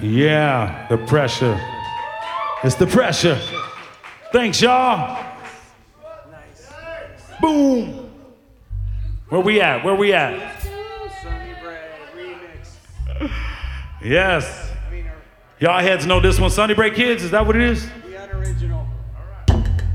Yeah, the pressure. It's the pressure. Thanks, y'all. Nice. Boom. Where we at? Where we at? Sonny Bray remix. Yes. Y'all heads know this one. Sunny Break Kids, is that what it is? The unoriginal.